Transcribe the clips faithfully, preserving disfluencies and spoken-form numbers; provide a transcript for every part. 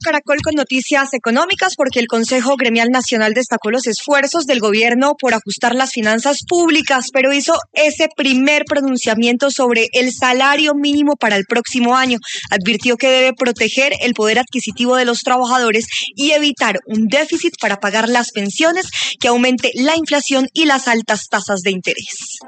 Caracol con noticias económicas porque el Consejo Gremial Nacional destacó los esfuerzos del gobierno por ajustar las finanzas públicas, pero hizo ese primer pronunciamiento sobre el salario mínimo para el próximo año. Advirtió que debe proteger el poder adquisitivo de los trabajadores y evitar un déficit para pagar las pensiones que aumente la inflación y las altas tasas de interés.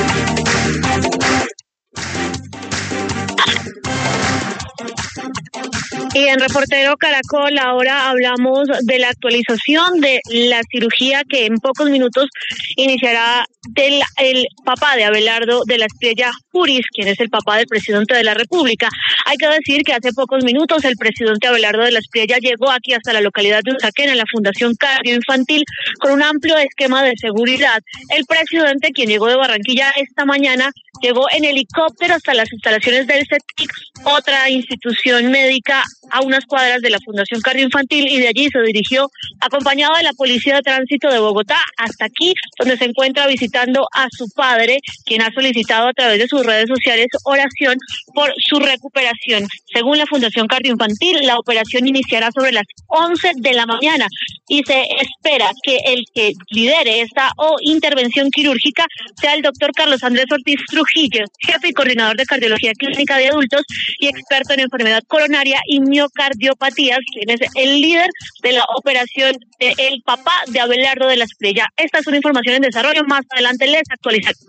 Y en Reportero Caracol ahora hablamos de la actualización de la cirugía que en pocos minutos iniciará del el papá de Abelardo de la Espriella Juris, quien es el papá del presidente de la República. Hay que decir que hace pocos minutos el presidente Abelardo de la Espriella llegó aquí hasta la localidad de Usaquén, en la Fundación Cardio Infantil, con un amplio esquema de seguridad. El presidente, quien llegó de Barranquilla esta mañana, llegó en helicóptero hasta las instalaciones del CETIC, otra institución médica a unas cuadras de la Fundación Cardio Infantil, y de allí se dirigió acompañado de la Policía de Tránsito de Bogotá hasta aquí, donde se encuentra visitando a su padre, quien ha solicitado a través de sus redes sociales oración por su recuperación. Según la Fundación Cardio Infantil, la operación iniciará sobre las once de la mañana y se espera que el que lidere esta o intervención quirúrgica sea el doctor Carlos Andrés Ortiz Trujillo, jefe y coordinador de cardiología clínica de adultos y experto en enfermedad coronaria y miocardiopatías, quien es el líder de la operación del papá de Abelardo de la Espriella. Esta es una información en desarrollo, más adelante les actualizaremos.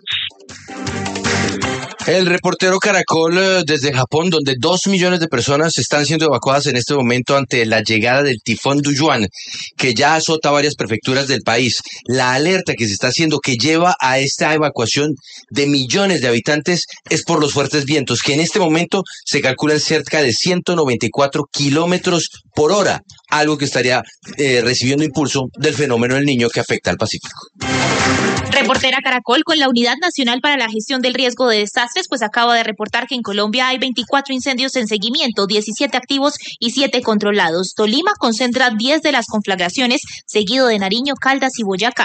El Reportero Caracol desde Japón, donde dos millones de personas están siendo evacuadas en este momento ante la llegada del tifón Duyuan, que ya azota varias prefecturas del país. La alerta que se está haciendo, que lleva a esta evacuación de millones de habitantes, es por los fuertes vientos, que en este momento se calculan cerca de ciento noventa y cuatro kilómetros por hora, algo que estaría eh, recibiendo impulso del fenómeno del Niño que afecta al Pacífico. Reportera Caracol con la Unidad Nacional para la Gestión del Riesgo de Desastres, pues acaba de reportar que en Colombia hay veinticuatro incendios en seguimiento, diecisiete activos y siete controlados. Tolima concentra diez de las conflagraciones, seguido de Nariño, Caldas y Boyacá.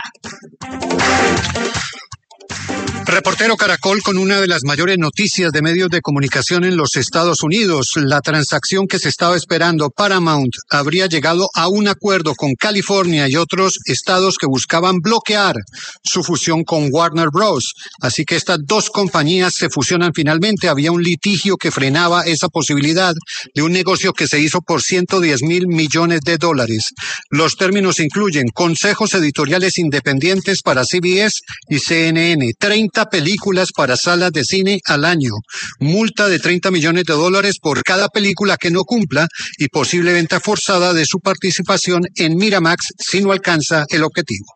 Reportero Caracol con una de las mayores noticias de medios de comunicación en los Estados Unidos. La transacción que se estaba esperando, Paramount, habría llegado a un acuerdo con California y otros estados que buscaban bloquear su fusión con Warner Bros. Así que estas dos compañías se fusionan finalmente. Había un litigio que frenaba esa posibilidad de un negocio que se hizo por ciento diez mil millones de dólares. Los términos incluyen consejos editoriales independientes para C B S y C N N, treinta películas para salas de cine al año, multa de treinta millones de dólares por cada película que no cumpla y posible venta forzada de su participación en Miramax si no alcanza el objetivo.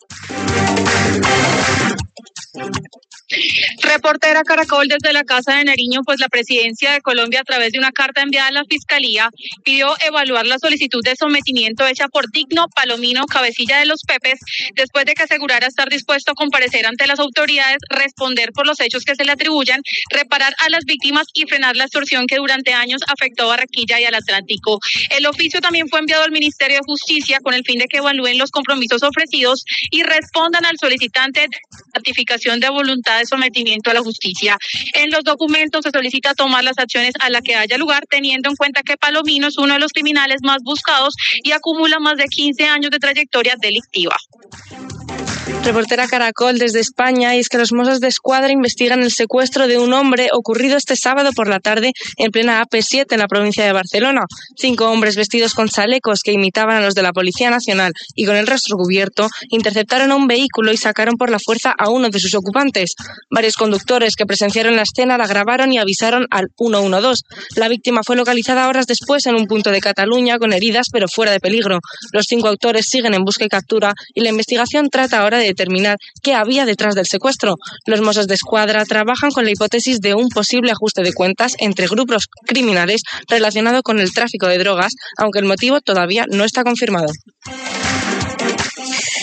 Reportera Caracol desde la Casa de Nariño, pues la Presidencia de Colombia, a través de una carta enviada a la Fiscalía, pidió evaluar la solicitud de sometimiento hecha por Digno Palomino, cabecilla de los Pepes, después de que asegurara estar dispuesto a comparecer ante las autoridades, responder por los hechos que se le atribuyan, reparar a las víctimas y frenar la extorsión que durante años afectó a Barranquilla y al Atlántico. El oficio también fue enviado al Ministerio de Justicia con el fin de que evalúen los compromisos ofrecidos y respondan al solicitante de ratificación de voluntad de sometimiento a la justicia. En los documentos se solicita tomar las acciones a las que haya lugar, teniendo en cuenta que Palomino es uno de los criminales más buscados y acumula más de quince años de trayectoria delictiva. Reportera Caracol desde España, y es que los Mossos de Escuadra investigan el secuestro de un hombre ocurrido este sábado por la tarde en plena A P siete en la provincia de Barcelona. Cinco hombres vestidos con chalecos que imitaban a los de la Policía Nacional y con el rostro cubierto interceptaron a un vehículo y sacaron por la fuerza a uno de sus ocupantes. Varios conductores que presenciaron la escena la grabaron y avisaron al uno uno dos. La víctima fue localizada horas después en un punto de Cataluña con heridas pero fuera de peligro. Los cinco autores siguen en busca y captura y la investigación trata ahora de determinar qué había detrás del secuestro. Los Mossos de Escuadra trabajan con la hipótesis de un posible ajuste de cuentas entre grupos criminales relacionado con el tráfico de drogas, aunque el motivo todavía no está confirmado.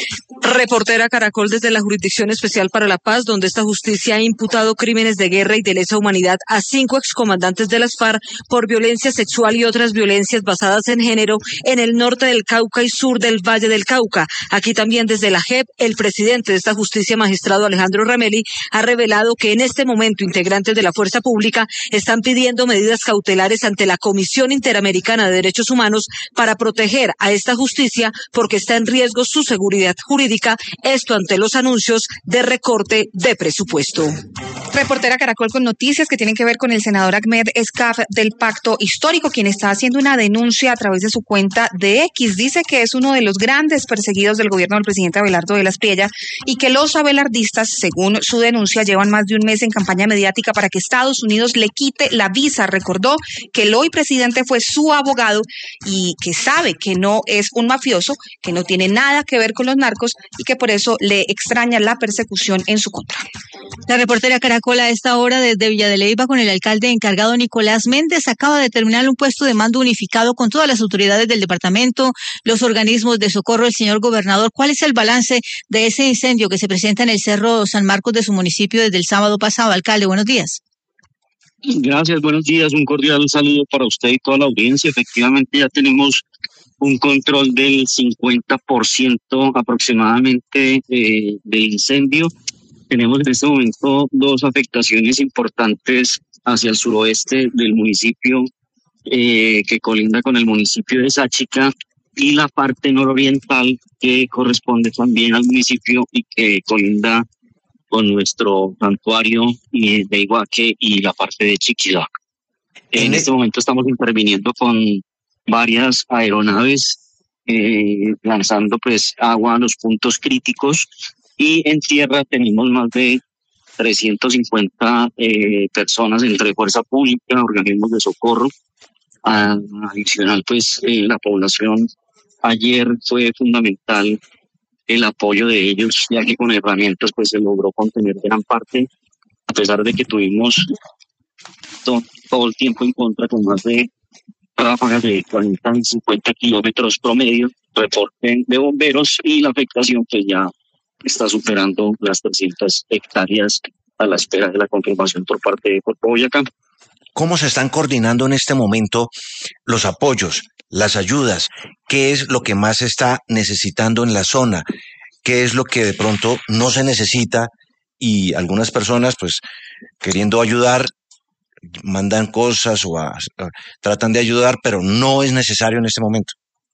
Reportera Caracol desde la Jurisdicción Especial para la Paz, donde esta justicia ha imputado crímenes de guerra y de lesa humanidad a cinco excomandantes de las FARC por violencia sexual y otras violencias basadas en género en el norte del Cauca y sur del Valle del Cauca. Aquí también desde la J E P, el presidente de esta justicia, magistrado Alejandro Ramelli, ha revelado que en este momento integrantes de la fuerza pública están pidiendo medidas cautelares ante la Comisión Interamericana de Derechos Humanos para proteger a esta justicia porque está en riesgo su seguridad jurídica. Esto ante los anuncios de recorte de presupuesto. Reportera Caracol con noticias que tienen que ver con el senador Ahmed Escaf del Pacto Histórico, quien está haciendo una denuncia a través de su cuenta de X. Dice que es uno de los grandes perseguidos del gobierno del presidente Abelardo de la Espriella y que los abelardistas, según su denuncia, llevan más de un mes en campaña mediática para que Estados Unidos le quite la visa. Recordó que el hoy presidente fue su abogado y que sabe que no es un mafioso, que no tiene nada que ver con los narcos y que por eso le extraña la persecución en su contra. La reportera Caracol a esta hora desde Villa de Leyva con el alcalde encargado Nicolás Méndez acaba de terminar un puesto de mando unificado con todas las autoridades del departamento, los organismos de socorro. El señor gobernador, ¿cuál es el balance de ese incendio que se presenta en el Cerro San Marcos de su municipio desde el sábado pasado? Alcalde, buenos días. Gracias, buenos días, un cordial saludo para usted y toda la audiencia. Efectivamente ya tenemos un control del cincuenta por ciento aproximadamente eh, del incendio. Tenemos en este momento dos afectaciones importantes hacia el suroeste del municipio eh, que colinda con el municipio de Sáchica y la parte nororiental que corresponde también al municipio y que colinda con nuestro santuario de Iguaque y la parte de Chiquilá. En este momento estamos interviniendo con varias aeronaves eh, lanzando pues agua a los puntos críticos y en tierra tenemos más de trescientas cincuenta eh, personas entre fuerza pública, organismos de socorro. Ah, adicional pues eh, la población ayer fue fundamental el apoyo de ellos, ya que con herramientas pues se logró contener gran parte, a pesar de que tuvimos to- todo el tiempo en contra con más de ráfagas de cuarenta y cincuenta kilómetros promedio, reporte de bomberos y la afectación que ya está superando las trescientas hectáreas a la espera de la confirmación por parte de Corpo Boyacá. ¿Cómo se están coordinando en este momento los apoyos, las ayudas? ¿Qué es lo que más se está necesitando en la zona? ¿Qué es lo que de pronto no se necesita? Y algunas personas, pues, queriendo ayudar, mandan cosas o a, a, tratan de ayudar, pero no es necesario en este momento.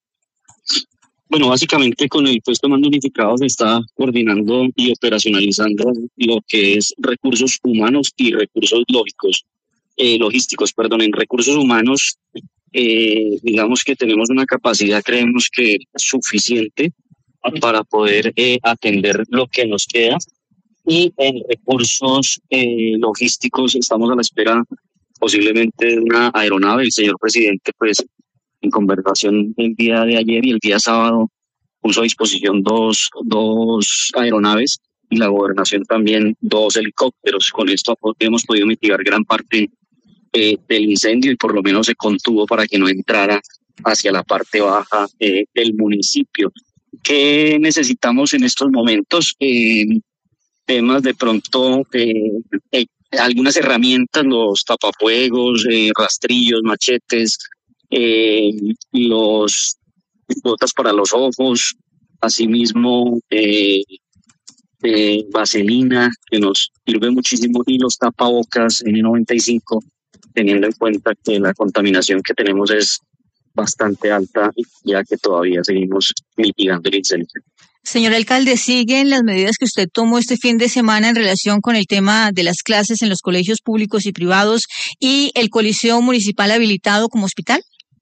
Bueno, básicamente con el puesto de mando unificado se está coordinando y operacionalizando lo que es recursos humanos y recursos lógicos, eh, logísticos, perdón. En recursos humanos, eh, digamos que tenemos una capacidad, creemos que suficiente para poder eh, atender lo que nos queda. Y en recursos eh, logísticos estamos a la espera posiblemente de una aeronave. El señor presidente, pues, en conversación el día de ayer y el día sábado puso a disposición dos, dos aeronaves y la gobernación también dos helicópteros. Con esto hemos podido mitigar gran parte eh, del incendio y por lo menos se contuvo para que no entrara hacia la parte baja eh, del municipio. ¿Qué necesitamos en estos momentos? Eh, temas de pronto, eh, eh, algunas herramientas, los tapafuegos, eh, rastrillos, machetes, eh, los botas para los ojos, asimismo eh, eh, vaselina, que nos sirve muchísimo, y los tapabocas N noventa y cinco, teniendo en cuenta que la contaminación que tenemos es bastante alta, ya que todavía seguimos mitigando el incendio. Señor alcalde, ¿siguen las medidas que usted tomó este fin de semana en relación con el tema de las clases en los colegios públicos y privados y el Coliseo Municipal habilitado como hospital?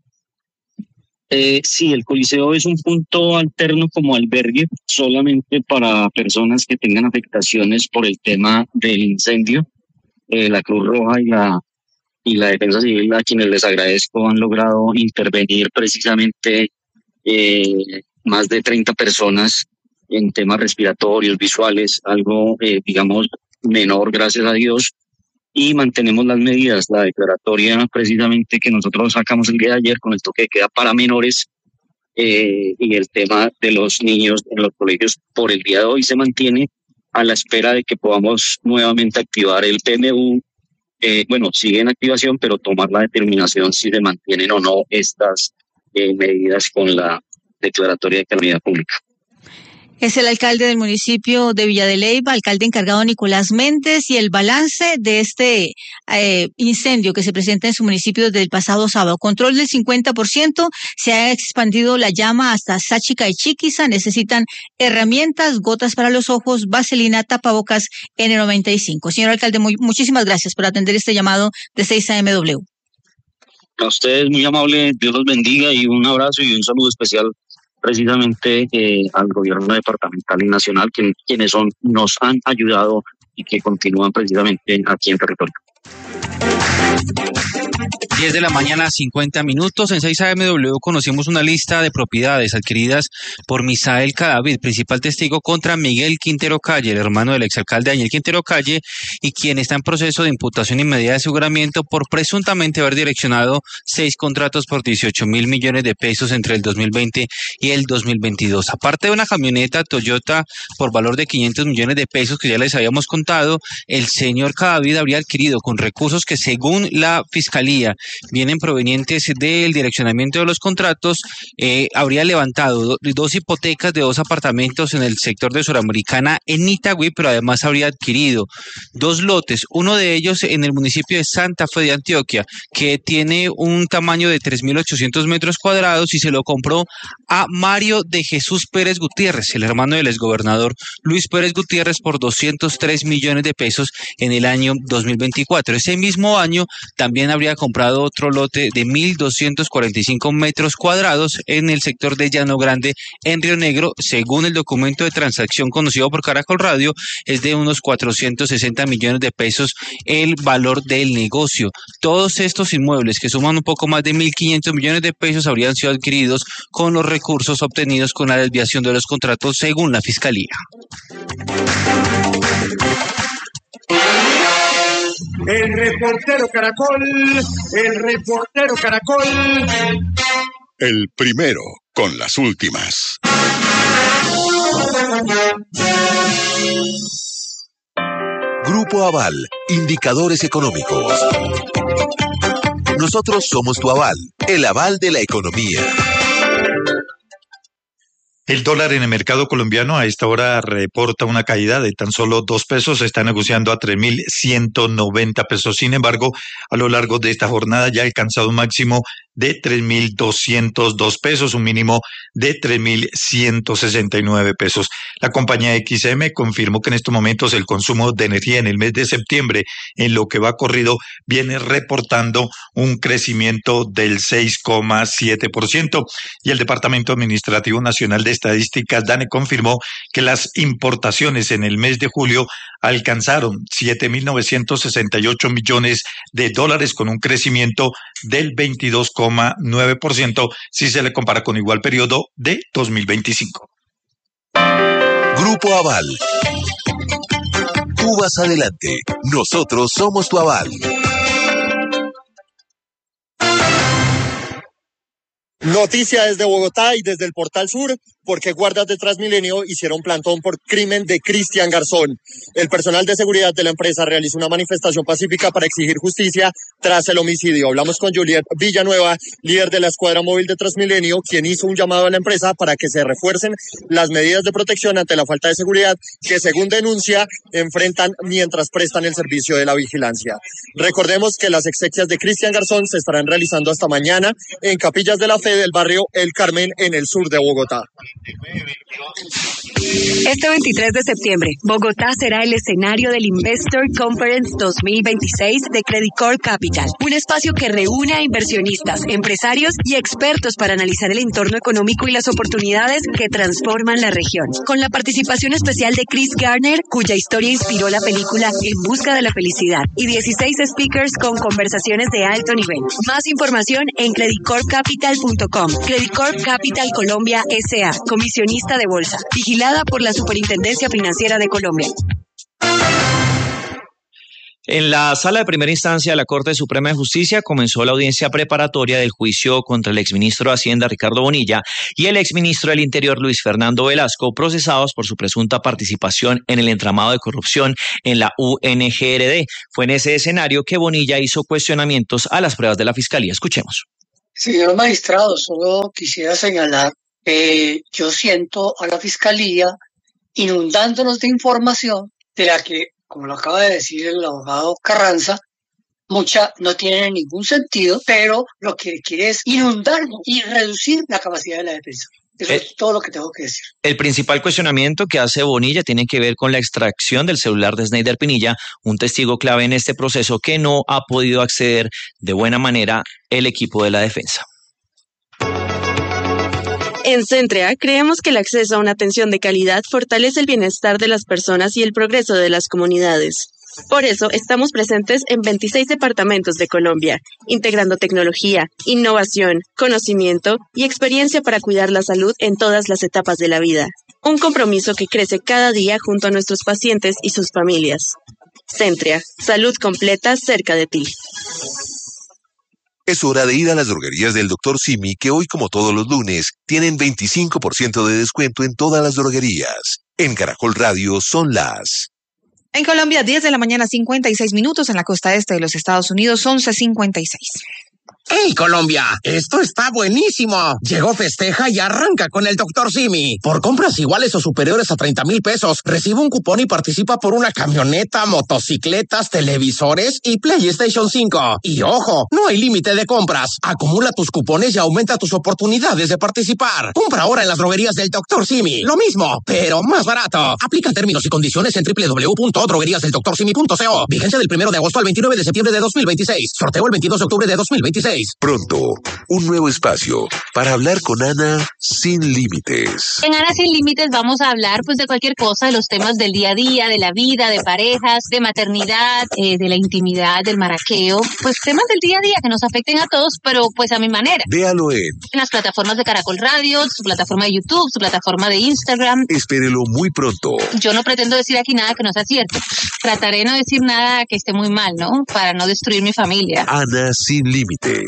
Eh, sí, el Coliseo es un punto alterno como albergue solamente para personas que tengan afectaciones por el tema del incendio. Eh, la Cruz Roja y la y la Defensa Civil, a quienes les agradezco, han logrado intervenir precisamente eh, más de treinta personas en temas respiratorios, visuales, algo, eh, digamos, menor, gracias a Dios, y mantenemos las medidas. La declaratoria precisamente que nosotros sacamos el día de ayer con el toque de queda para menores eh, y el tema de los niños en los colegios por el día de hoy se mantiene a la espera de que podamos nuevamente activar el P M U. Eh, bueno, sigue en activación, pero tomar la determinación si se mantienen o no estas eh, medidas con la declaratoria de calamidad pública. Es el alcalde del municipio de Villa de Leyva, alcalde encargado Nicolás Méndez, y el balance de este eh, incendio que se presenta en su municipio desde el pasado sábado. Control del cincuenta por ciento, se ha expandido la llama hasta Sáchica y Chiquiza. Necesitan herramientas, gotas para los ojos, vaselina, tapabocas N noventa y cinco. Señor alcalde, muy, muchísimas gracias por atender este llamado de seis A M W. A ustedes muy amable, Dios los bendiga y un abrazo y un saludo especial precisamente eh, al gobierno departamental y nacional, que, quienes son, nos han ayudado y que continúan precisamente aquí en territorio. diez de la mañana, cincuenta minutos. En seis A M W conocimos una lista de propiedades adquiridas por Misael Cadavid, principal testigo contra Miguel Quintero Calle, el hermano del exalcalde Daniel Quintero Calle, y quien está en proceso de imputación y medida de aseguramiento por presuntamente haber direccionado seis contratos por dieciocho mil millones de pesos entre el dos mil veinte y el dos mil veintidós. Aparte de una camioneta Toyota por valor de quinientos millones de pesos que ya les habíamos contado, el señor Cadavid habría adquirido con recursos que, según la Fiscalía, vienen provenientes del direccionamiento de los contratos, eh, habría levantado do, dos hipotecas de dos apartamentos en el sector de Suramericana en Itagüí, pero además habría adquirido dos lotes, uno de ellos en el municipio de Santa Fe de Antioquia, que tiene un tamaño de tres mil ochocientos metros cuadrados, y se lo compró a Mario de Jesús Pérez Gutiérrez, el hermano del exgobernador Luis Pérez Gutiérrez, por doscientos tres millones de pesos en el año dos mil veinticuatro. Ese mismo año también habría comprado otro lote de mil doscientos cuarenta y cinco metros cuadrados en el sector de Llano Grande, en Río Negro. Según el documento de transacción conocido por Caracol Radio, es de unos cuatrocientos sesenta millones de pesos el valor del negocio. Todos estos inmuebles, que suman un poco más de mil quinientos millones de pesos, habrían sido adquiridos con los recursos obtenidos con la desviación de los contratos, según la Fiscalía. El reportero Caracol, el reportero Caracol. El primero con las últimas. Grupo Aval, indicadores económicos. Nosotros somos tu aval, el aval de la economía. El dólar en el mercado colombiano a esta hora reporta una caída de tan solo dos pesos, se está negociando a tres mil ciento noventa pesos. Sin embargo, a lo largo de esta jornada ya ha alcanzado un máximo de tres mil doscientos dos pesos, un mínimo de tres mil ciento sesenta y nueve pesos. La compañía X M confirmó que en estos momentos el consumo de energía en el mes de septiembre, en lo que va corrido, viene reportando un crecimiento del seis coma siete por ciento. Y el Departamento Administrativo Nacional de Estadísticas, DANE, confirmó que las importaciones en el mes de julio alcanzaron siete mil novecientos sesenta y ocho millones de dólares, con un crecimiento del veintidós coma nueve por ciento si se le compara con igual periodo de dos mil veinticinco. Grupo Aval. Tú vas adelante. Nosotros somos tu aval. Noticia desde Bogotá y desde el Portal Sur, porque guardas de Transmilenio hicieron plantón por crimen de Cristian Garzón. El personal de seguridad de la empresa realizó una manifestación pacífica para exigir justicia tras el homicidio. Hablamos con Juliet Villanueva, líder de la escuadra móvil de Transmilenio, quien hizo un llamado a la empresa para que se refuercen las medidas de protección ante la falta de seguridad que, según denuncia, enfrentan mientras prestan el servicio de la vigilancia. Recordemos que las exequias de Cristian Garzón se estarán realizando hasta mañana en Capillas de la Fe del barrio El Carmen, en el sur de Bogotá. Este veintitrés de septiembre, Bogotá será el escenario del Investor Conference dos mil veintiséis de Credicorp Capital, un espacio que reúne a inversionistas, empresarios y expertos para analizar el entorno económico y las oportunidades que transforman la región. Con la participación especial de Chris Garner, cuya historia inspiró la película En busca de la felicidad, y dieciséis speakers con conversaciones de alto nivel. Más información en credicorp capital punto com. Credicorp Capital Colombia S A, comisionista de bolsa, vigilada por la Superintendencia Financiera de Colombia. En la sala de primera instancia de la Corte Suprema de Justicia comenzó la audiencia preparatoria del juicio contra el exministro de Hacienda Ricardo Bonilla y el exministro del Interior Luis Fernando Velasco, procesados por su presunta participación en el entramado de corrupción en la U N G R D. Fue en ese escenario que Bonilla hizo cuestionamientos a las pruebas de la Fiscalía. Escuchemos. Señor magistrado, solo quisiera señalar que yo siento a la Fiscalía inundándonos de información de la que, como lo acaba de decir el abogado Carranza, mucha no tiene ningún sentido, pero lo que quiere es inundarnos y reducir la capacidad de la defensa. Eso Eh, es todo lo que tengo que decir. El principal cuestionamiento que hace Bonilla tiene que ver con la extracción del celular de Sneider Pinilla, un testigo clave en este proceso que no ha podido acceder de buena manera el equipo de la defensa. En Centrea creemos que el acceso a una atención de calidad fortalece el bienestar de las personas y el progreso de las comunidades. Por eso estamos presentes en veintiséis departamentos de Colombia, integrando tecnología, innovación, conocimiento y experiencia para cuidar la salud en todas las etapas de la vida. Un compromiso que crece cada día junto a nuestros pacientes y sus familias. Centrea, salud completa cerca de ti. Es hora de ir a las droguerías del doctor Simi, que hoy, como todos los lunes, tienen veinticinco por ciento de descuento en todas las droguerías. En Caracol Radio son las... En Colombia, diez de la mañana, cincuenta y seis minutos. En la costa este de los Estados Unidos, once cincuenta y seis. ¡Hey, Colombia! ¡Esto está buenísimo! Llegó Festeja y arranca con el doctor Simi. Por compras iguales o superiores a treinta mil pesos, recibe un cupón y participa por una camioneta, motocicletas, televisores y PlayStation cinco. Y ojo, no hay límite de compras. Acumula tus cupones y aumenta tus oportunidades de participar. Compra ahora en las droguerías del doctor Simi. Lo mismo, pero más barato. Aplican términos y condiciones en doble u doble u doble u punto droguerías del doctor simi punto co. Vigencia del primero de agosto al veintinueve de septiembre de dos mil veintiséis. Sorteo el veintidós de octubre de dos mil veintiséis. Pronto, un nuevo espacio para hablar con Ana sin límites. En Ana Sin Límites vamos a hablar pues de cualquier cosa, de los temas del día a día, de la vida, de parejas, de maternidad, eh, de la intimidad, del maraqueo, pues temas del día a día que nos afecten a todos, pero pues a mi manera. Véalo en... En las plataformas de Caracol Radio, su plataforma de YouTube, su plataforma de Instagram. Espérelo muy pronto. Yo no pretendo decir aquí nada que no sea cierto. Trataré de no decir nada que esté muy mal, ¿no? Para no destruir mi familia. Ana Sin Límites.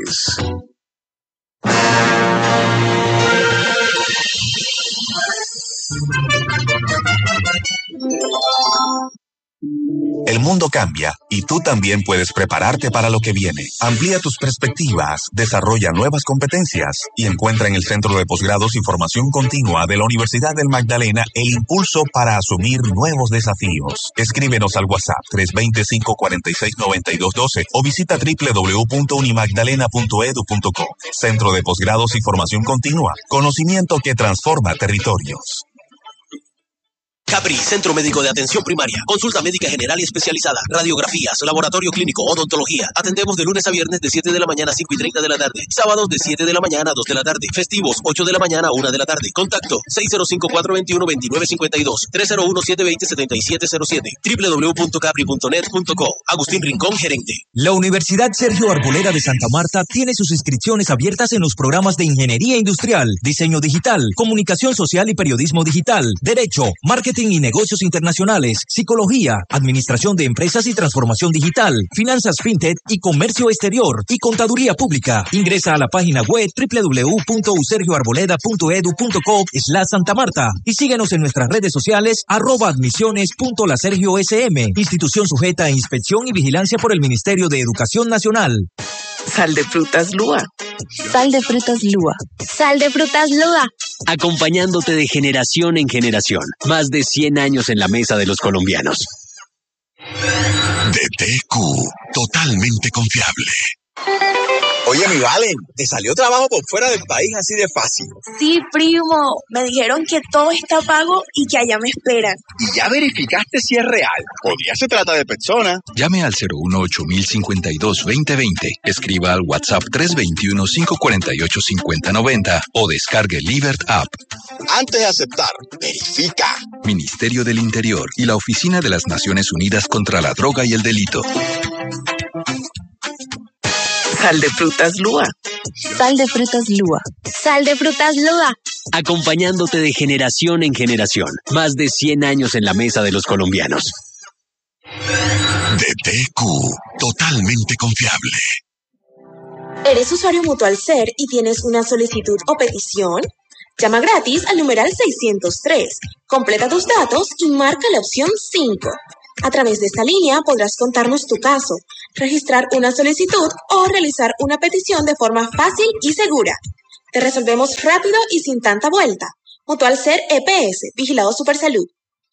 El mundo cambia y tú también puedes prepararte para lo que viene. Amplía tus perspectivas, desarrolla nuevas competencias y encuentra en el Centro de Posgrados y Formación Continua de la Universidad del Magdalena el impulso para asumir nuevos desafíos. Escríbenos al WhatsApp tres dos cero, cinco cuatro seis, nueve dos uno dos o visita doble u doble u doble u punto unimagdalena punto edu punto co. Centro de Posgrados y Formación Continua. Conocimiento que transforma territorios. Capri, Centro Médico de Atención Primaria. Consulta médica general y especializada. Radiografías, laboratorio clínico, odontología. Atendemos de lunes a viernes de siete de la mañana a cinco y treinta de la tarde. Sábados de siete de la mañana a dos de la tarde. Festivos, ocho de la mañana a una de la tarde. Contacto seis cero cinco, cuatro dos uno, dos nueve cinco dos, tres cero uno, siete dos cero, siete siete cero siete. doble u doble u doble u punto capri punto net punto co. Agustín Rincón, gerente. La Universidad Sergio Arboleda de Santa Marta tiene sus inscripciones abiertas en los programas de Ingeniería Industrial, Diseño Digital, Comunicación Social y Periodismo Digital, Derecho, Marketing y Negocios Internacionales, Psicología, Administración de Empresas y Transformación Digital, Finanzas FinTech y Comercio Exterior y Contaduría Pública. Ingresa a la página web doble u doble u doble u punto usergioarboleda punto edu punto co slash Santa Marta y síguenos en nuestras redes sociales arroba admisiones punto la Sergio S M, institución sujeta a inspección y vigilancia por el Ministerio de Educación Nacional. Sal de frutas Lua. Sal de frutas Lua. Sal de frutas Lua. Acompañándote de generación en generación. Más de cien años en la mesa de los colombianos. D T Q, totalmente confiable. Oye, mi Valen, ¿te salió trabajo por fuera del país así de fácil? Sí, primo. Me dijeron que todo está pago y que allá me esperan. ¿Y ya verificaste si es real? O ya se trata de personas. Llame al cero uno ocho mil cincuenta y dos veinte veinte. Escriba al WhatsApp tres dos uno, cinco cuatro ocho, cinco cero nueve cero o descargue Libert App. Antes de aceptar, verifica. Ministerio del Interior y la Oficina de las Naciones Unidas contra la Droga y el Delito. Sal de frutas Lua. Sal de frutas Lua. Sal de frutas Lua. Acompañándote de generación en generación. Más de cien años en la mesa de los colombianos. de T Q, totalmente confiable. ¿Eres usuario Mutualser y tienes una solicitud o petición? Llama gratis al numeral seiscientos tres, completa tus datos y marca la opción cinco. A través de esta línea podrás contarnos tu caso, registrar una solicitud o realizar una petición de forma fácil y segura. Te resolvemos rápido y sin tanta vuelta. Mutualser E P S, Vigilado Supersalud.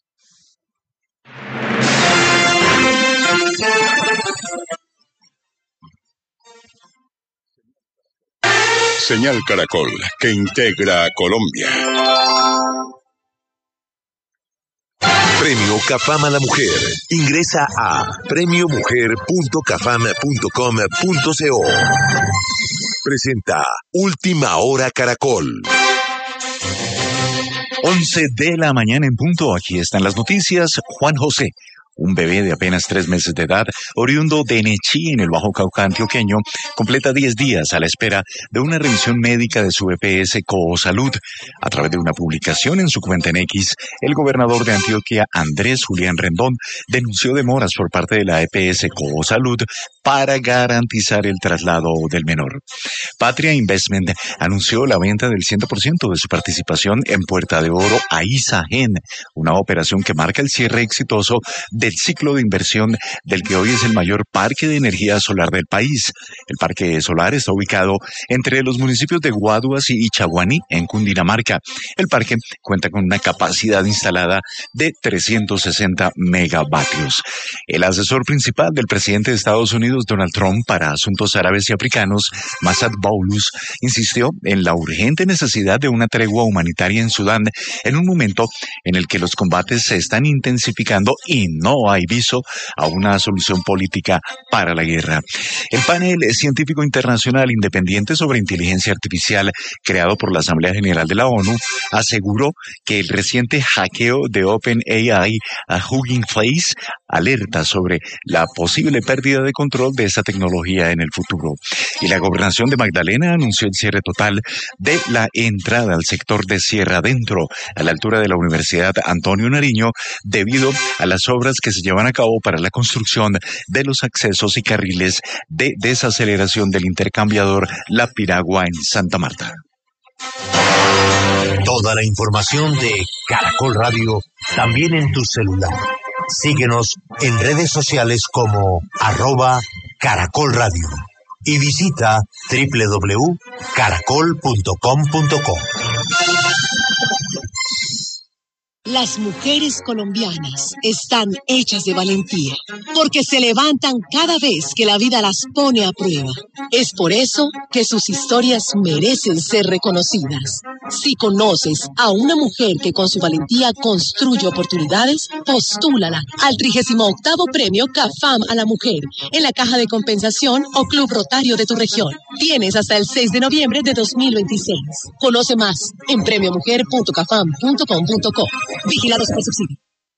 Señal Caracol, que integra a Colombia. Premio CAFAM a la Mujer. Ingresa a premio mujer punto cafam punto com punto co. Presenta Última Hora Caracol. once de la mañana en punto. Aquí están las noticias. Juan José, un bebé de apenas tres meses de edad, oriundo de Nechí, en el Bajo Cauca antioqueño, completa diez días a la espera de una revisión médica de su E P S Coosalud. A través de una publicación en su cuenta en X, el gobernador de Antioquia, Andrés Julián Rendón, denunció demoras por parte de la E P S Coosalud para garantizar el traslado del menor. Patria Investment anunció la venta del cien por ciento de su participación en Puerta de Oro a Isagen, una operación que marca el cierre exitoso del ciclo de inversión del que hoy es el mayor parque de energía solar del país. El parque solar está ubicado entre los municipios de Guaduas y Chaguaní, en Cundinamarca. El parque cuenta con una capacidad instalada de trescientos sesenta megavatios. El asesor principal del presidente de Estados Unidos, Donald Trump, para asuntos árabes y africanos, Massad Boulos, insistió en la urgente necesidad de una tregua humanitaria en Sudán en un momento en el que los combates se están intensificando y no hay viso a una solución política para la guerra. El panel científico internacional independiente sobre inteligencia artificial creado por la Asamblea General de la ONU aseguró que el reciente hackeo de OpenAI a Hugging Face alerta sobre la posible pérdida de control de esta tecnología en el futuro. Y la gobernación de Magdalena anunció el cierre total de la entrada al sector de Sierra Adentro, a la altura de la Universidad Antonio Nariño, debido a las obras que se llevan a cabo para la construcción de los accesos y carriles de desaceleración del intercambiador La Piragua en Santa Marta. Toda la información de Caracol Radio también en tu celular. Síguenos en redes sociales como arroba Caracol Radio y visita doble u doble u doble u punto caracol punto com punto co. Las mujeres colombianas están hechas de valentía, porque se levantan cada vez que la vida las pone a prueba. Es por eso que sus historias merecen ser reconocidas. Si conoces a una mujer que con su valentía construye oportunidades, postúlala al trigésimo octavo Premio CAFAM a la Mujer en la Caja de Compensación o Club Rotario de tu región. Tienes hasta el seis de noviembre de dos mil veintiséis. Conoce más en premio mujer punto cafam punto com punto co. Vigilados por subsidio.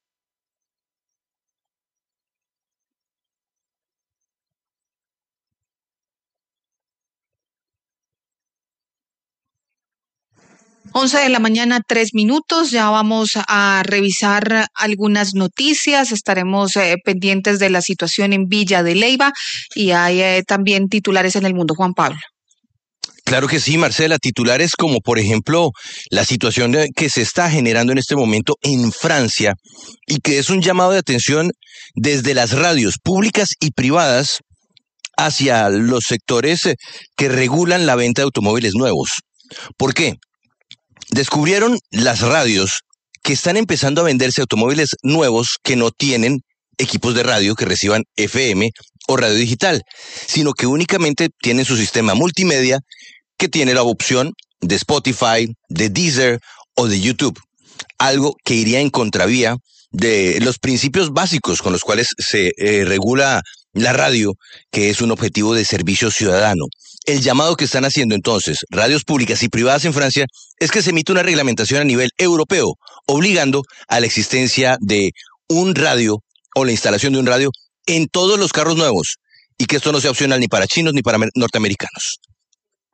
once de la mañana, tres minutos. Ya vamos a revisar algunas noticias. Estaremos eh, pendientes de la situación en Villa de Leyva y hay eh, también titulares en el mundo. Juan Pablo. Claro que sí, Marcela, titulares como por ejemplo la situación que se está generando en este momento en Francia y que es un llamado de atención desde las radios públicas y privadas hacia los sectores que regulan la venta de automóviles nuevos. ¿Por qué? Descubrieron las radios que están empezando a venderse automóviles nuevos que no tienen equipos de radio que reciban F M o radio digital, sino que únicamente tienen su sistema multimedia que tiene la opción de Spotify, de Deezer o de YouTube, algo que iría en contravía de los principios básicos con los cuales se eh, regula la radio, que es un objetivo de servicio ciudadano. El llamado que están haciendo entonces radios públicas y privadas en Francia es que se emita una reglamentación a nivel europeo, obligando a la existencia de un radio o la instalación de un radio en todos los carros nuevos y que esto no sea opcional ni para chinos ni para norteamericanos.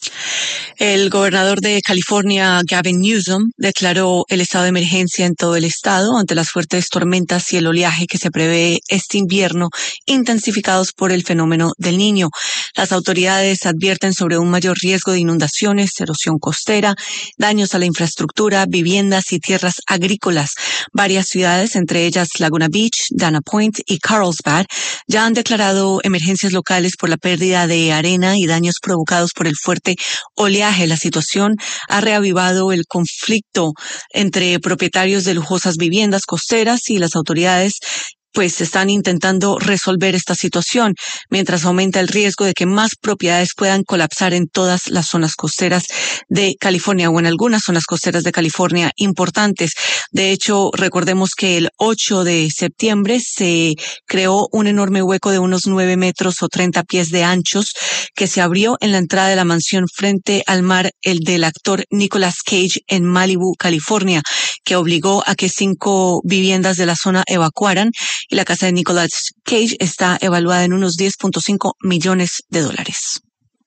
El gobernador de California, Gavin Newsom, declaró el estado de emergencia en todo el estado ante las fuertes tormentas y el oleaje que se prevé este invierno, intensificados por el fenómeno del Niño. Las autoridades advierten sobre un mayor riesgo de inundaciones, erosión costera, daños a la infraestructura, viviendas y tierras agrícolas. Varias ciudades, entre ellas Laguna Beach, Dana Point y Carlsbad, ya han declarado emergencias locales por la pérdida de arena y daños provocados por el fuerte oleaje. La situación ha reavivado el conflicto entre propietarios de lujosas viviendas costeras y las autoridades, pues están intentando resolver esta situación, mientras aumenta el riesgo de que más propiedades puedan colapsar en todas las zonas costeras de California o en algunas zonas costeras de California importantes. De hecho, recordemos que el ocho de septiembre se creó un enorme hueco de unos nueve metros o treinta pies de anchos que se abrió en la entrada de la mansión frente al mar, el del actor Nicolas Cage en Malibu, California, que obligó a que cinco viviendas de la zona evacuaran. Y la casa de Nicolas Cage está evaluada en unos diez punto cinco millones de dólares.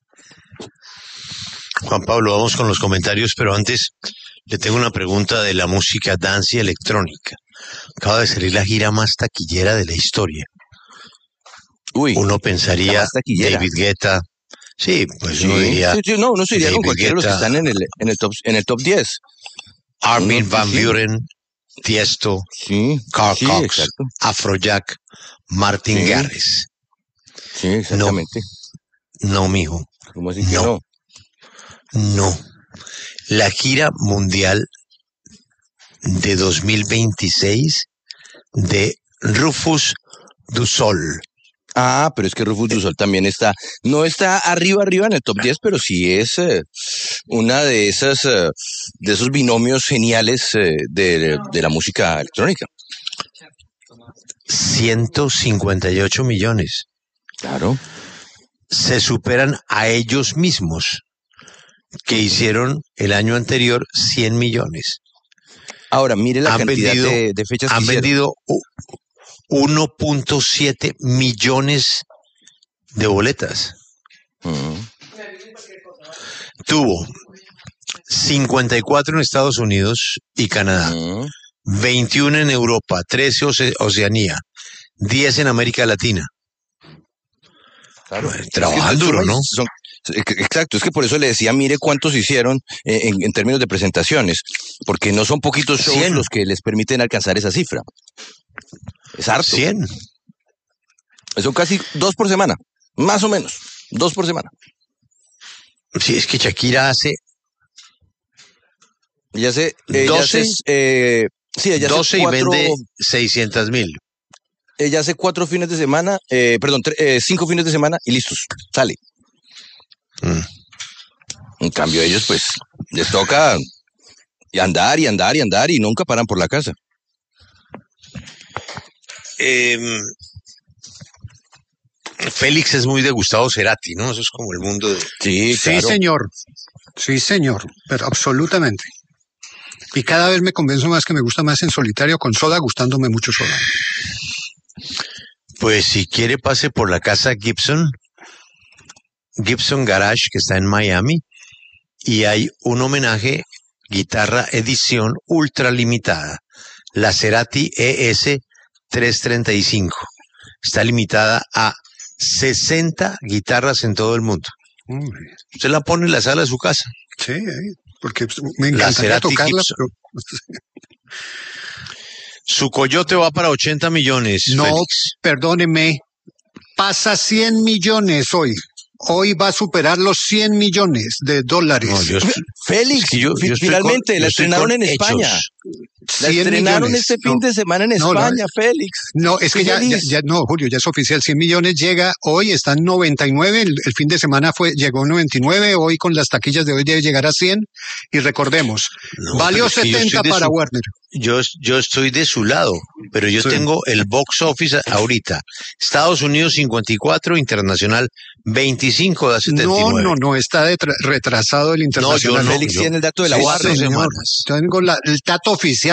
Juan Pablo, vamos con los comentarios, pero antes le tengo una pregunta de la música dance y electrónica. Acaba de salir la gira más taquillera de la historia. Uy, uno pensaría David Guetta. Sí, pues sí, uno diría. Sí, sí, no, uno se iría con cualquiera de los que están en el, en el top, en el top diez. Armin no, Van sí. Buren, Tiesto, sí, Carl sí, Cox, exacto. Afrojack, Martin Sí. Garrix. Sí, exactamente. No, no, mijo. ¿Cómo así que no? No. La gira mundial de dos mil veintiséis de Rufus du Sol. Ah, pero es que Rufus du Sol también está, no está arriba, arriba en el top diez, pero sí es eh, una de esas, eh, de esos binomios geniales eh, de, de la música electrónica. ciento cincuenta y ocho millones. Claro. Se superan a ellos mismos, que hicieron el año anterior cien millones. Ahora, mire la han cantidad vendido, de, de fechas que Han hicieron. vendido uno punto siete millones de boletas. Mm. Tuvo cincuenta y cuatro en Estados Unidos y Canadá, Mm. veintiuno en Europa, trece Oce- Oceanía, diez en América Latina. Claro. Trabajan Es que duro, son- ¿no? son- exacto, es que por eso le decía, mire cuántos hicieron eh, en, en términos de presentaciones, porque no son poquitos shows cien. los que les permiten alcanzar esa cifra. Es harto. cien. Son casi dos por semana, más o menos, dos por semana. Sí, es que Shakira hace Ella hace, ella doce, hace, eh, sí, ella hace doce cuatro, y vende seiscientos mil. ella hace cuatro fines de semana, eh, perdón, tre- eh, cinco fines de semana y listos, sale. Mm. En cambio ellos pues les toca y andar y andar y andar y nunca paran por la casa. Eh, Félix es muy de Gustavo Cerati, ¿no? Eso es como el mundo de... Sí, Sí, claro. señor. Sí, señor. Pero absolutamente. Y cada vez me convenzo más que me gusta más en solitario con Soda, gustándome mucho Soda. Pues si quiere pase por la casa Gibson, Gibson Garage, que está en Miami, y hay un homenaje, guitarra edición ultra limitada, la Cerati E S trescientos treinta y cinco. Está limitada a sesenta guitarras en todo el mundo. Hombre. Usted la pone en la sala de su casa. Sí, eh, porque me La encantaría Cerati tocarla, Gibson. pero... Su coyote va para ochenta millones, No, Félix. perdóneme. Pasa cien millones hoy. Hoy va a superar los cien millones de dólares. No, yo estoy- Félix, es que yo- fi- yo estoy finalmente con- la yo estoy estrenaron con en hechos. España. La cien estrenaron millones. este fin No. de semana en No, la- España, Félix. No, es que Estoy ya, ya, feliz. ya- no, Julio, ya es oficial. cien millones llega hoy, están noventa y nueve. El, el fin de semana fue llegó noventa y nueve. Hoy con las taquillas de hoy debe llegar a cien. Y recordemos, No, valió pero es que yo setenta estoy de para su- Warner. Yo, yo estoy de su lado, pero yo Sí. tengo el box office ahorita. Estados Unidos cincuenta y cuatro, internacional veinticinco, da setenta y No, nueve. no, no, está detra- retrasado el internacional. no, Félix yo- tiene el dato de la sí, Warner. señor. Señor, semanas. tengo la- el dato oficial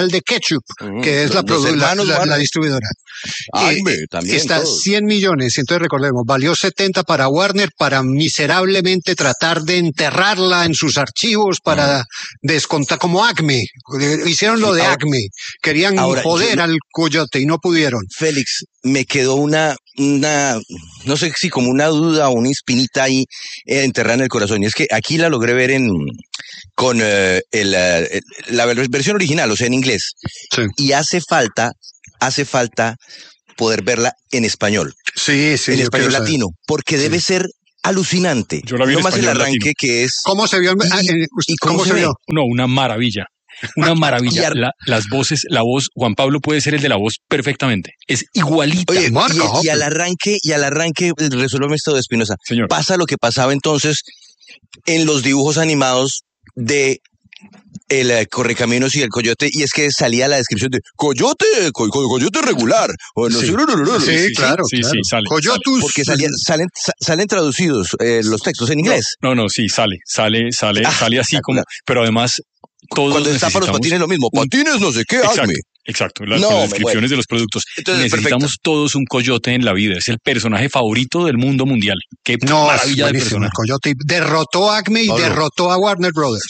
Mundial de Ketchup, Mm, que es los- la, los produ- la, hermanos la- la Warner. distribuidora. Acme, Eh, también, Está todos. cien millones, entonces recordemos, valió setenta para Warner para miserablemente tratar de enterrarla en sus archivos para descontar, como Acme, eh, hicieron lo Sí, de ahora- Acme, querían ahora, joder yo no- al coyote y no pudieron. Félix, me quedó una, una, no sé si como una duda o una espinita ahí eh, enterrada en el corazón. Y es que aquí la logré ver en con eh, el, eh, la ver- versión original, o sea, en inglés. Y hace falta, hace falta poder verla en español. Sí, sí. En yo español quiero saber. latino, porque debe ser alucinante. Yo la vi en no más el español arranque latino. que es. ¿Cómo se vio? en- ah, en- ¿Y ¿Cómo, se ve? vio? No, una maravilla. Una maravilla. Y ar- La- las voces, la voz, Juan Pablo puede ser el de la voz perfectamente. Es igualita. Oye, Marca, y, y Hopper. al arranque, y al arranque, resuélveme esto de Espinosa. Señor. Pasa lo que pasaba entonces en los dibujos animados de el eh, Correcaminos y el Coyote, y es que salía la descripción de Coyote, co- co- Coyote regular. O no Sí. sé, no, no, no, no, Sí, sí, claro, sí, claro. sí, sale, Coyotus. Porque salían, salen, sa- salen traducidos eh, los textos en inglés. No, no, sí, sale, sale, sale, Ah, sale así como, pero además todos Cuando destapa los necesitamos patines lo mismo. un- Patines no sé qué, Exacto, hazme. exacto, las, No, con las me descripciones muero. de los productos. Entonces, Necesitamos perfecto. todos un coyote en la vida. Es el personaje favorito del mundo mundial. Qué No, es maravilla de buenísimo. El personaje. coyote derrotó a Acme y Pablo. derrotó a Warner Brothers.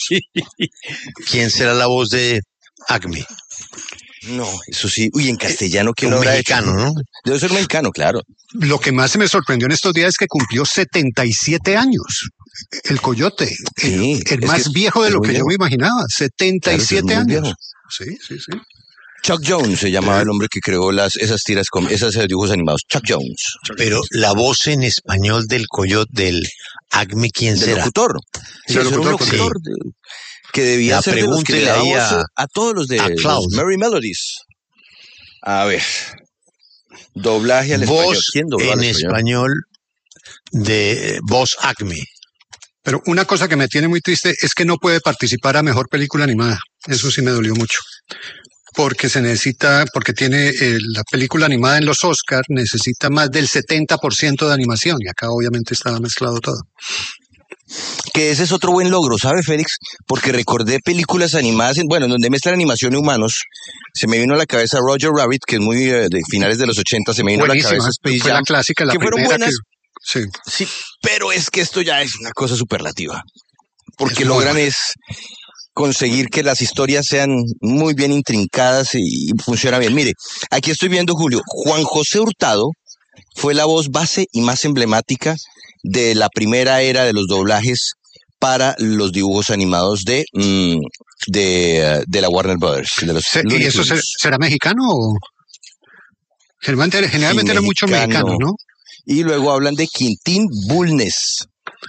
¿Quién será la voz de Acme? No, eso sí. Uy, en castellano, ¿quién Un lo habrá mexicano, hecho? ¿no? Debe ser mexicano, claro. Lo que más se me sorprendió en estos días es que cumplió setenta y siete años. El coyote, el, Sí, el es más que viejo de es lo muy que yo viejo. me imaginaba, setenta y siete Claro, es muy años. viejo. Sí, sí, sí. Chuck Jones se llamaba el hombre que creó las, esas tiras, con esas eh, dibujos animados. Chuck Jones. Pero la voz en español del coyote, del Acme, ¿quién Del será? locutor. Sí, Del ese era un locutor, locutor de- que debía La ser de los que le pregúntele daba ahí voz a- a, todos los de a los Cloud. Merry Melodies. A ver. Doblaje al español. Voz ¿Quién dobló al en español de eh, voz Acme. Pero una cosa que me tiene muy triste es que no puede participar a mejor película animada. Eso sí me dolió mucho. Porque se necesita, porque tiene eh, la película animada en los Oscars, necesita más del setenta por ciento de animación. Y acá obviamente estaba mezclado todo. Que ese es otro buen logro, ¿sabe, Félix? Porque recordé películas animadas, en, bueno, en donde mezclan animación y humanos. Se me vino a la cabeza Roger Rabbit, que es muy eh, de finales de los ochenta, se me vino a la Buenísima. cabeza Space Fue la Jam, clásica, la que fueron primera buenas. que- Sí. Sí, pero es que esto ya es una cosa superlativa. Porque Es muy logran bueno. es conseguir que las historias sean muy bien intrincadas y, y funciona bien. Mire, aquí estoy viendo, Julio, Juan José Hurtado fue la voz base y más emblemática de la primera era de los doblajes para los dibujos animados de, mm, de, eh, de la Warner Brothers. De los Se- ¿Y Looney eso se- Tunes. será mexicano o...? Generalmente, generalmente Sí, era mucho mexicano. mexicano, ¿no? Y luego hablan de Quintín Bulnes.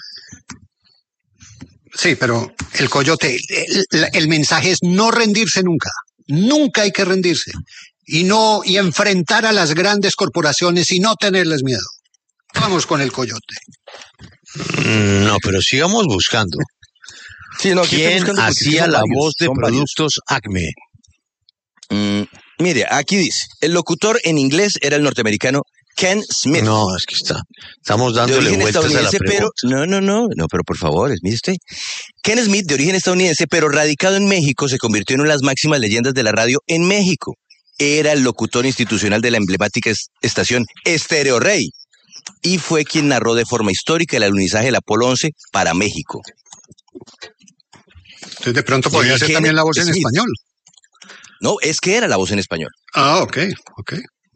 Sí, pero el coyote, el, el mensaje es no rendirse nunca. Nunca hay que rendirse. Y no, y enfrentar a las grandes corporaciones y no tenerles miedo. Vamos con el coyote. Mm, No, pero sigamos buscando. Sí, no, aquí estoy ¿Quién buscando porque hacía son la varios, voz de son varios. productos Acme? Mm, mire, aquí dice, el locutor en inglés era el norteamericano Ken Smith. No, es que está. Estamos de dándole origen vueltas a la estadounidense, pero pregunta. no, no, no, no, pero por favor, mire usted. Ken Smith, de origen estadounidense, pero radicado en México, se convirtió en una de las máximas leyendas de la radio en México. Era el locutor institucional de la emblemática es- estación Estéreo Rey y fue quien narró de forma histórica el alunizaje del Apolo once para México. Entonces de pronto podría Y ser Ken también la voz en Smith. español. No, es que era la voz en español. Ah, ok, ok.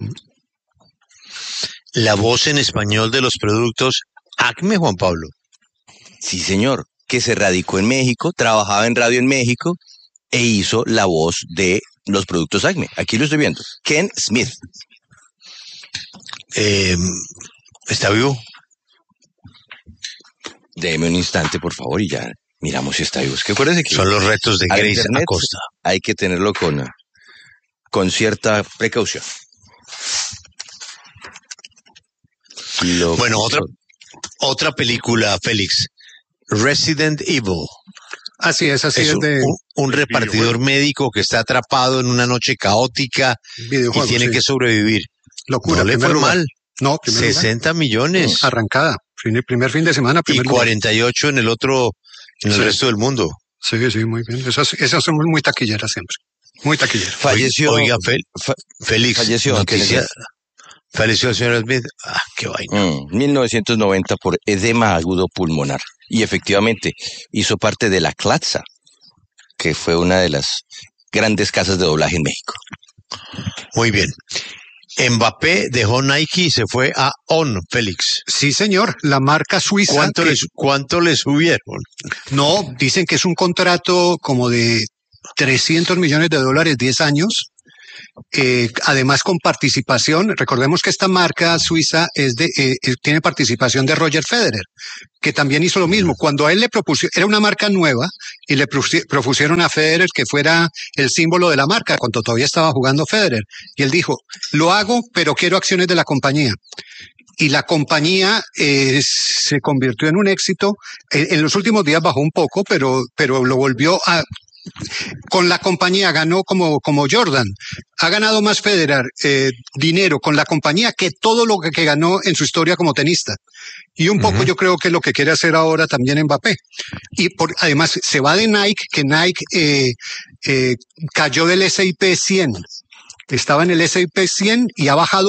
La voz en español de los productos Acme, Juan Pablo. Sí, señor, que se radicó en México, trabajaba en radio en México e hizo la voz de los productos Acme. Aquí lo estoy viendo. Ken Smith. Eh, ¿Está vivo? Deme un instante, por favor, y ya miramos si está vivo. Es que acuérdese que Son los retos de al Grace internet Acosta. hay que tenerlo con, con cierta precaución. Lo- Bueno, otra, otra película, Félix. Resident Evil. Así es, así Es es un, de un- un repartidor médico que está atrapado en una noche caótica y videojuegos. tiene sí. que sobrevivir. Locura. No le primer fue lugar. mal. No, primer lugar. sesenta millones. Arrancada. Fin- Primer fin de semana, Y primer lugar. cuarenta y ocho en el otro, en el Sí. resto del mundo. Sí, sí, muy bien. Esas, esas son muy taquilleras siempre. Muy taquillero. Falleció. Oiga, Fel, fa, Félix, falleció. noticia, falleció el señor Smith. Ah, qué vaina. Mm, mil novecientos noventa por edema agudo pulmonar. Y efectivamente, hizo parte de La Clatza, que fue una de las grandes casas de doblaje en México. Muy bien. Mbappé dejó Nike y se fue a On, Félix. Sí, señor, la marca suiza. ¿Cuánto, que... les, ¿Cuánto le subieron? No, dicen que es un contrato como de trescientos millones de dólares, diez años. Eh, además con participación, recordemos que esta marca suiza es de, eh, tiene participación de Roger Federer, que también hizo lo mismo. Cuando a él le propusieron, era una marca nueva, y le propusieron a Federer que fuera el símbolo de la marca, cuando todavía estaba jugando Federer. Y él dijo, lo hago, pero quiero acciones de la compañía. Y la compañía eh, se convirtió en un éxito. En, en los últimos días bajó un poco, pero, pero lo volvió a... Con la compañía ganó como, como Jordan. Ha ganado más Federer eh, dinero con la compañía que todo lo que, que ganó en su historia como tenista. Y un poco uh-huh. yo creo que es lo que quiere hacer ahora también Mbappé. Y por, además se va de Nike, que Nike eh, eh, cayó del ese y pe cien. Estaba en el ese y pe cien y ha bajado